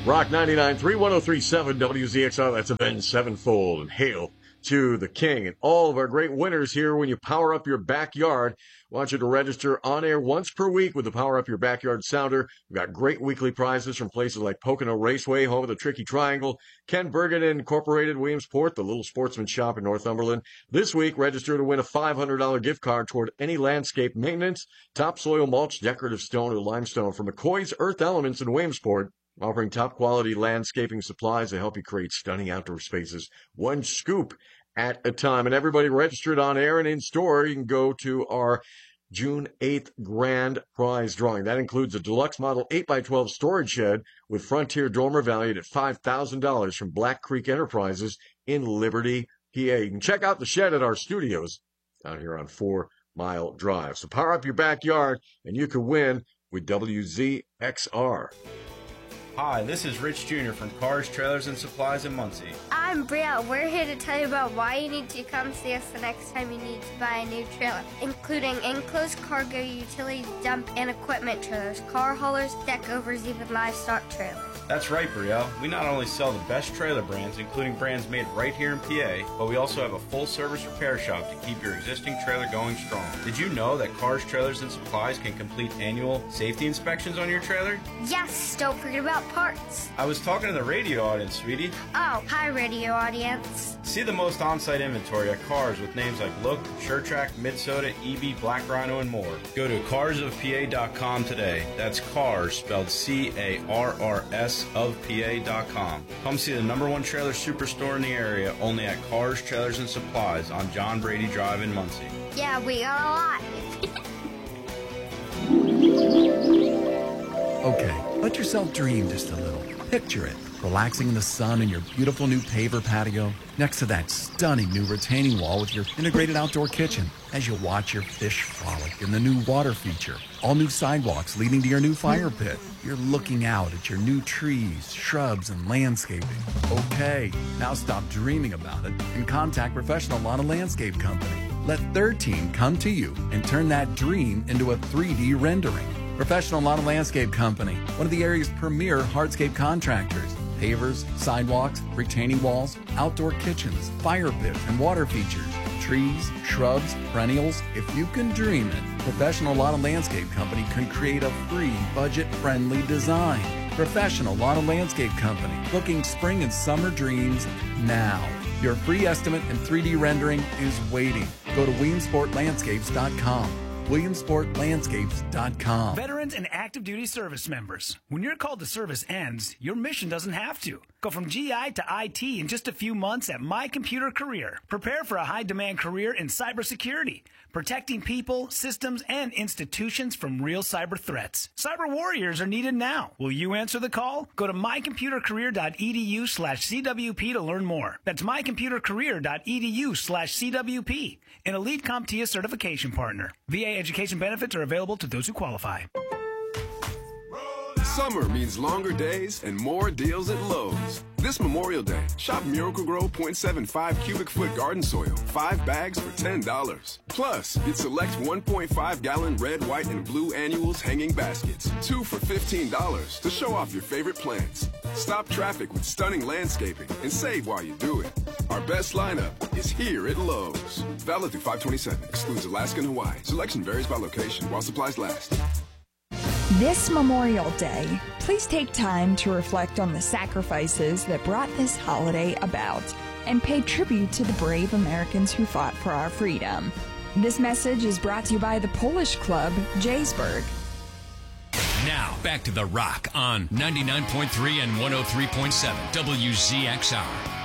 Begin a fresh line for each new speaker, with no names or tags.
Rock 99.3, 103.7 WZXR. That's Avenged Sevenfold. And hail to the king and all of our great winners here when you power up your backyard. I want you to register on air once per week with the Power Up Your Backyard Sounder. We've got great weekly prizes from places like Pocono Raceway, home of the Tricky Triangle, Ken Bergen Incorporated, Williamsport, the Little Sportsman Shop in Northumberland. This week, register to win a $500 gift card toward any landscape maintenance, topsoil mulch, decorative stone, or limestone from McCoy's Earth Elements in Williamsport, offering top-quality landscaping supplies to help you create stunning outdoor spaces, one scoop at a time. And everybody registered on air and in store, you can go to our June 8th grand prize drawing. That includes a deluxe model 8x12 storage shed with Frontier dormer valued at $5,000 from Black Creek Enterprises in Liberty, PA. You can check out the shed at our studios down here on 4 Mile Drive. So power up your backyard and you can win with WZXR.
Hi, this is Rich Jr. from Cars, Trailers, and Supplies in Muncie.
I'm Bria. We're here to tell you about why you need to come see us the next time you need to buy a new trailer, including enclosed cargo, utility dump, and equipment trailers, car haulers, deck overs, even livestock trailers.
That's right, Brielle. We not only sell the best trailer brands, including brands made right here in PA, but we also have a full-service repair shop to keep your existing trailer going strong. Did you know that Cars, Trailers, and Supplies can complete annual safety inspections on your trailer?
Yes, don't forget about parts.
I was talking to the radio audience, sweetie.
Oh, hi, radio audience.
See the most on-site inventory at Cars with names like Look, SureTrack, Midsoda, EB, Black Rhino, and more. Go to carsofpa.com today. That's Cars, spelled C-A-R-R-S of PA.com. Come see the #1 trailer superstore in the area, only at Cars, Trailers, and Supplies on John Brady Drive in Muncie.
Yeah, we got a lot.
Okay, let yourself dream just a little. Picture it, relaxing in the sun in your beautiful new paver patio, next to that stunning new retaining wall with your integrated outdoor kitchen, as you watch your fish frolic in the new water feature. All new sidewalks leading to your new fire pit. You're looking out at your new trees, shrubs, and landscaping. Okay, now stop dreaming about it and contact Professional Lawn and Landscape Company. Let their team come to you and turn that dream into a 3D rendering. Professional Lawn and Landscape Company, one of the area's premier hardscape contractors. Pavers, sidewalks, retaining walls, outdoor kitchens, fire pits, and water features. Trees, shrubs, perennials. If you can dream it, Professional Lawn and Landscape Company can create a free, budget-friendly design. Professional Lawn and Landscape Company, booking spring and summer dreams now. Your free estimate and 3D rendering is waiting. Go to WilliamsportLandscapes.com. WilliamsportLandscapes.com.
Veterans and active duty service members, when your call to service ends, your mission doesn't have to. Go from GI to IT in just a few months at My Computer Career. Prepare for a high-demand career in cybersecurity, protecting people, systems, and institutions from real cyber threats. Cyber warriors are needed now. Will you answer the call? Go to mycomputercareer.edu/CWP to learn more. That's mycomputercareer.edu/CWP. An elite CompTIA certification partner. VA education benefits are available to those who qualify.
Summer means longer days and more deals at Lowe's. This Memorial Day, shop Miracle-Gro 0.75 cubic foot garden soil, 5 bags for $10. Plus, get select 1.5-gallon red, white, and blue annuals hanging baskets, 2 for $15 to show off your favorite plants. Stop traffic with stunning landscaping and save while you do it. Our best lineup is here at Lowe's. Valid through 5/27. Excludes Alaska and Hawaii. Selection varies by location while supplies last.
This Memorial Day, please take time to reflect on the sacrifices that brought this holiday about and pay tribute to the brave Americans who fought for our freedom. This message is brought to you by the Polish Club, Jaysburg.
Now, back to The Rock on 99.3 and 103.7 WZXR.